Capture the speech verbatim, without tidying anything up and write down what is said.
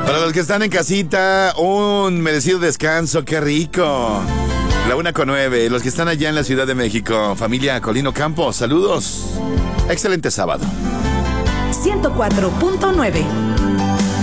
Para los que están en casita, un merecido descanso, qué rico. La una con nueve, los que están allá en la Ciudad de México, familia Colino Campos, saludos. Excelente sábado. ciento cuatro punto nueve